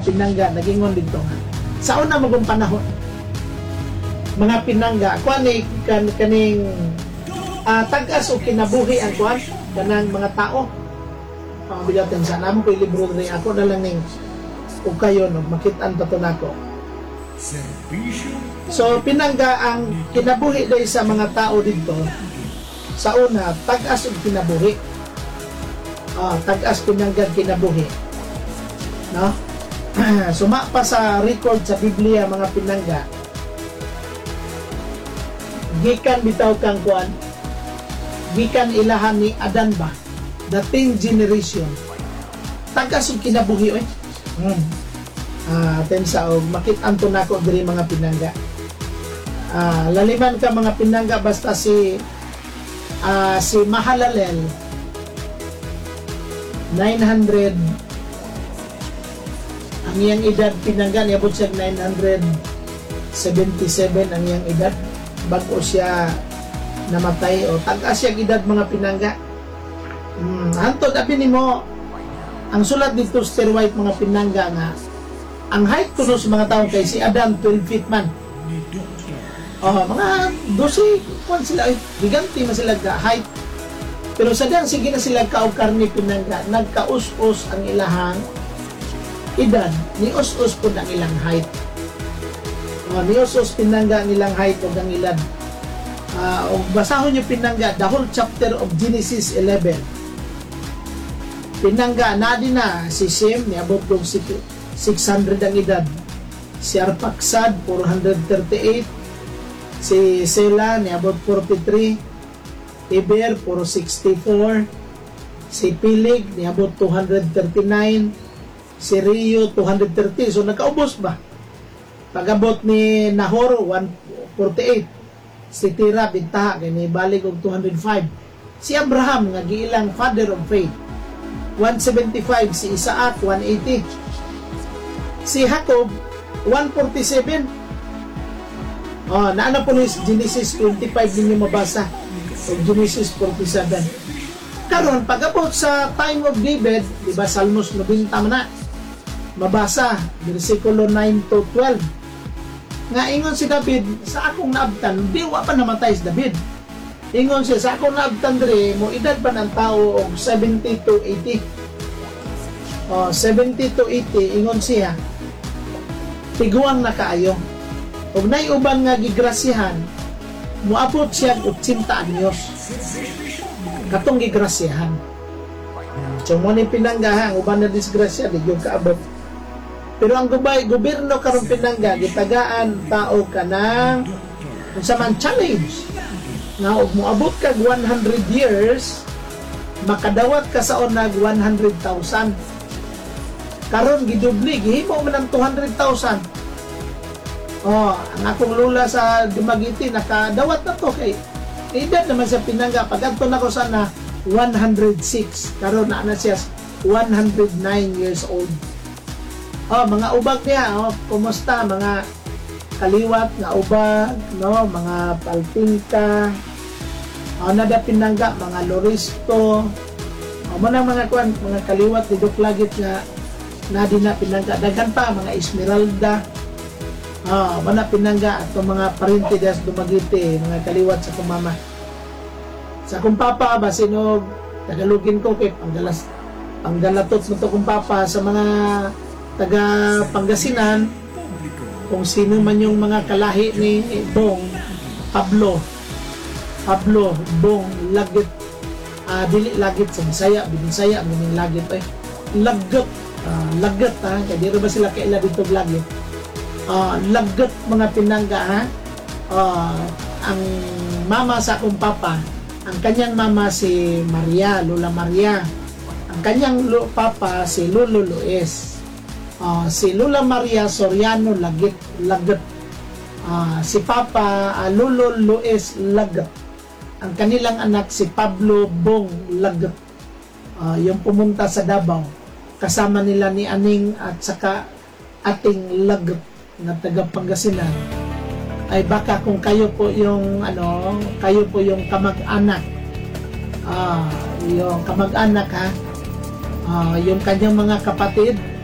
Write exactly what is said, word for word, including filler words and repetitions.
pinangga nagingon dito nga sa una magong panahon mga pinangga kuan ni kan kaning uh, tag-as o kinabuhi ang kuan kanang mga tao pangbigatin sa namo ko libro rin ako na lang ning ug kayo no makit-an to nako. So pinangga ang kinabuhi dahil sa mga tao dito sa una tag-as og kinabuhi. Ah, tag-as pinangga kinabuhi. No? Suma pa sa record sa Biblia mga pinangga. Gikan bitaw kang kuan. Gikan ilahan ni Adan ba? The tenth generation. Tag-as og kinabuhi oy. Hmm. Ah, tensa og makit-an to nako diri mga pinangga. Ah, laliman ka mga pinangga basta si ah, si Mahalalel nine hundred ang iyang edad pinangga niabot siya nine hundred seventy-seven ang iyang edad bago siya namatay o tag-as siya edad mga pinangga. Hmm, hantod abi nimo ang sulat dito Sister White mga pinangga nga ang height kuno sa mga tao kay si Adam twelve feet man. Oh, mga twelve kung sila giganti man sila ka height. Pero sa dang sige na sila kaog karni pinangga nagkaus-us ang ilahang edad ni us-us pud ang ilang height. Oh, ni us-us pinangga ang ilang height ug ang ilan. Ah, uh, og basahon niyo pinangga the whole chapter of Genesis eleven. Pinangga na din na si Shem niabot kong six hundred ang edad. Si Arpaksad four hundred thirty-eight. Si Sela niabot forty-three. Eber four sixty-four. Si Pilig niabot two hundred thirty-nine. Si Rio two hundred thirty. So nakaubos ba? Pagabot ni Nahor one forty-eight. Si Tira bintaha kay ni balik og two hundred five. Si Abraham nga giilang father of faith one seventy-five. Si Isaac one eighty. Si Jacob one forty-seven. Oh, naana po ni Genesis twenty-five ninyo mabasa o Genesis forty-seven. Karon pag-abot sa time of David, di ba Salmos ninety man na mabasa bersikulo nine to twelve. Nga ingon si David, sa akong naabtan, di wa pa namatay si David. Ingon siya, sa akong naabtan diri, mo edad pa ng tao og seventy to eighty. Oh, seventy to eighty, ingon siya, tiguang na kaayo. Ug nay uban nga gigrasyahan, muabot siya og eighty anyos. Katong gigrasyahan. So mo ni pinangga ang uban na disgrasya di gyud kaabot. Pero ang gubay gobyerno karon pinangga gitagaan tao kanang unsa man challenge. Nga og moabot kag one hundred years, makadawat ka sa unag one hundred thousand. Karon gidubli gihimo man ang two hundred thousand. Oh, ang akong lula sa Dumaguete nakadawat na to kay edad naman sa pinangga pag-adto na ko sana one hundred six, karon na na siya one hundred nine years old. Oh, mga ubag niya, oh, kumusta mga kaliwat nga ubag, no, mga paltingka, oh, nada pinangga mga loristo, oh, mo na mga kuan, mga kaliwat didok lagit nga nadi na pinangga daghan pa mga Esmeralda. Ah, oh, mana pinangga ato mga parintidas Dumaguete, mga kaliwat sa kumama. Sa kung papa ba sino tagalogin ko kay panggalas panggalatot mo to kung papa sa mga taga Pangasinan kung sino man yung mga kalahi ni Bong Pablo Pablo Bong Lagit ah, dili Lagit sa Bisaya Binisaya mining Lagit ay Lagot ah, Lagot ha kaya di ba sila kaila dito Lagit ah, Lagot mga pinangga ha ah, ang mama sa akong papa ang kanyang mama si Maria Lola Maria ang kanyang papa si Lolo Luis. Uh, si Lola Maria Soriano Lagit Lagat, uh, si Papa uh, Lolo Luis Lagat, ang kanilang anak si Pablo Bong Lagat, uh, yung pumunta sa Davao kasama nila ni Aning at saka ating Lagat na taga Pangasinan. Ay baka kung kayo po yung ano kayo po yung kamag-anak, uh, yung kamag-anak ha, uh, yung kanyang mga kapatid